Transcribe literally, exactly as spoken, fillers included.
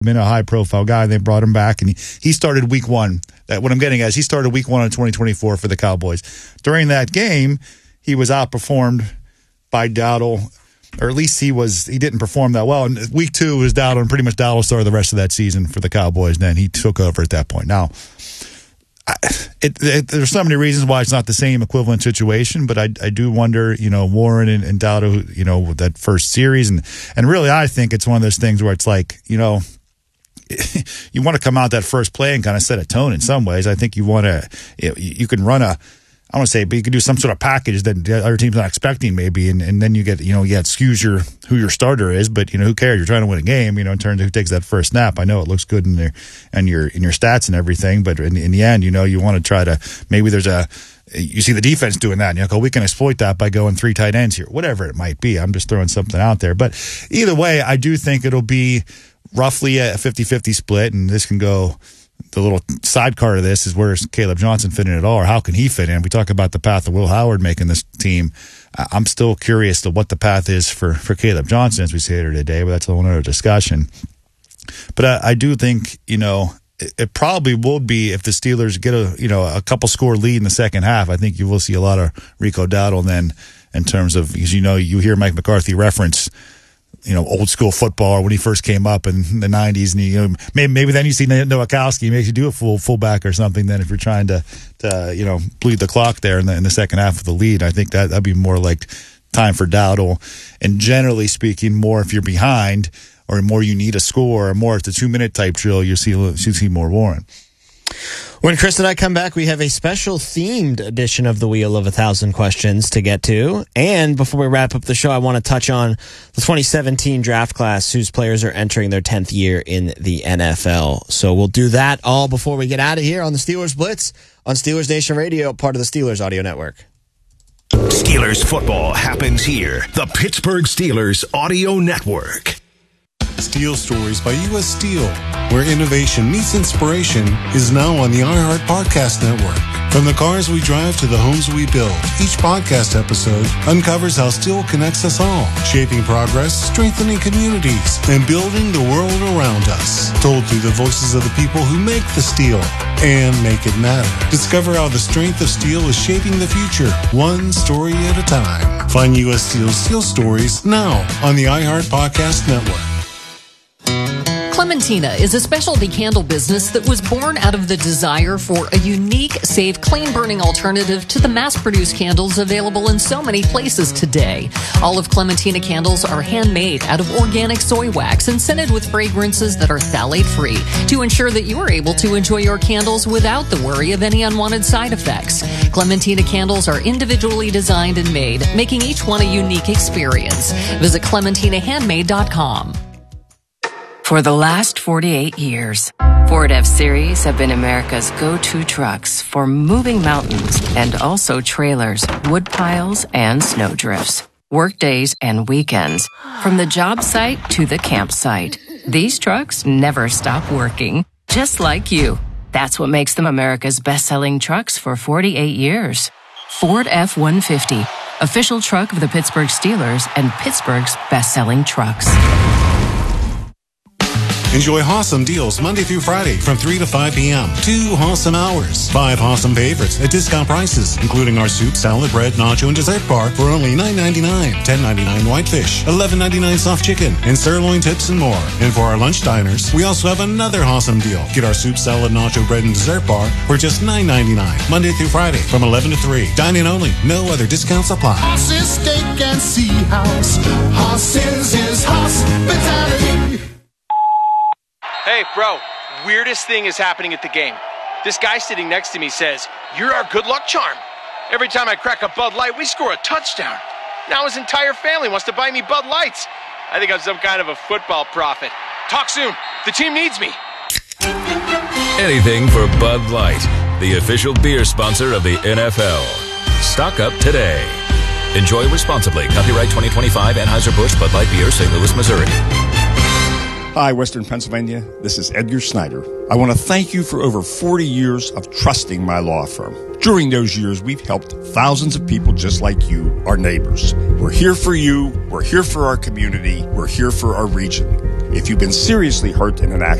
been a high-profile guy. They brought him back, and he, he started week one. That what I'm getting at is he started week one of twenty twenty-four for the Cowboys. During that game, he was outperformed by Dowdle, or at least he was he didn't perform that well. And week two was Dowdle, and pretty much Dowdle started the rest of that season for the Cowboys. And then he took over at that point. Now, I, it, it, there's so many reasons why it's not the same equivalent situation, but I, I do wonder, you know, Warren and, and Dowdle, you know, with that first series. And, and really, I think it's one of those things where it's like, you know, you want to come out that first play and kind of set a tone in some ways. I think you want to, you, you can run a, I want to say, but you could do some sort of package that the other team's not expecting maybe, and, and then you get, you know, yeah, it skews your, who your starter is, but, you know, who cares? You're trying to win a game, you know, in terms of who takes that first snap. I know it looks good in their, and your, in your stats and everything, but in, in the end, you know, you want to try to, maybe there's a, you see the defense doing that, and you go, we can exploit that by going three tight ends here, whatever it might be. I'm just throwing something out there. But either way, I do think it'll be roughly a fifty-fifty split, and this can go, the little sidecar to this is where does Caleb Johnson fit in at all, or how can he fit in? We talk about the path of Will Howard making this team. I'm still curious to what the path is for, for Caleb Johnson as we say here today, but that's a whole other discussion. But I, I do think, you know, it, it probably will be if the Steelers get a, you know, a couple score lead in the second half. I think you will see a lot of Rico Dowdle then in terms of, because, you know, you hear Mike McCarthy reference, you know, old school football when he first came up in the nineties, and you know, maybe maybe then you see Nowakowski makes you do a full fullback or something. Then if you're trying to, to you know, bleed the clock there in the in the second half of the lead, I think that that'd be more like time for Dowdle. And generally speaking, more if you're behind or more you need a score, or more it's a two minute type drill, you see you see more Warren. When Chris and I come back, we have a special themed edition of the Wheel of a Thousand Questions to get to. And before we wrap up the show, I want to touch on the twenty seventeen draft class, whose players are entering their tenth year in the N F L. So we'll do that all before we get out of here on the Steelers Blitz on Steelers Nation Radio, part of the Steelers Audio Network. Steelers football happens here. The Pittsburgh Steelers Audio Network. Steel Stories by U S Steel, where innovation meets inspiration, is now on the iHeart Podcast Network. From the cars we drive to the homes we build, each podcast episode uncovers how steel connects us all, shaping progress, strengthening communities, and building the world around us. Told through the voices of the people who make the steel and make it matter. Discover how the strength of steel is shaping the future, one story at a time. Find U S Steel's Steel Stories now on the iHeart Podcast Network. Clementina is a specialty candle business that was born out of the desire for a unique, safe, clean-burning alternative to the mass-produced candles available in so many places today. All of Clementina candles are handmade out of organic soy wax and scented with fragrances that are phthalate-free to ensure that you are able to enjoy your candles without the worry of any unwanted side effects. Clementina candles are individually designed and made, making each one a unique experience. Visit clementina handmade dot com. For the last forty-eight years, Ford F-Series have been America's go-to trucks for moving mountains and also trailers, wood piles, and snow drifts. Workdays and weekends, from the job site to the campsite. These trucks never stop working, just like you. That's what makes them America's best-selling trucks for forty-eight years. Ford F one fifty, official truck of the Pittsburgh Steelers and Pittsburgh's best-selling trucks. Enjoy Hawsome deals Monday through Friday from three to five p.m. Two Hawsome hours. Five Hawsome favorites at discount prices, including our soup, salad, bread, nacho, and dessert bar for only nine ninety-nine, ten ninety-nine whitefish, eleven ninety-nine soft chicken, and sirloin tips and more. And for our lunch diners, we also have another Hawsome deal. Get our soup, salad, nacho, bread, and dessert bar for just nine ninety-nine, Monday through Friday from eleven to three. Dine-in only. No other discounts apply. Hoss's Steak and Sea House. Hoss's is hospitality. Hey, bro, weirdest thing is happening at the game. This guy sitting next to me says, "You're our good luck charm." Every time I crack a Bud Light, we score a touchdown. Now his entire family wants to buy me Bud Lights. I think I'm some kind of a football prophet. Talk soon. The team needs me. Anything for Bud Light, the official beer sponsor of the N F L. Stock up today. Enjoy responsibly. Copyright twenty twenty-five Anheuser-Busch Bud Light Beer, Saint Louis, Missouri. Hi, Western Pennsylvania. This is Edgar Snyder. I want to thank you for over forty years of trusting my law firm. During those years, we've helped thousands of people just like you, our neighbors. We're here for you. We're here for our community. We're here for our region. If you've been seriously hurt in an accident,